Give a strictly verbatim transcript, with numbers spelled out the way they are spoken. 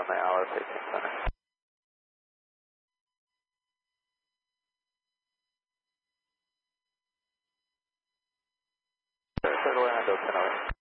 on the hour facing center. Turtle and open over.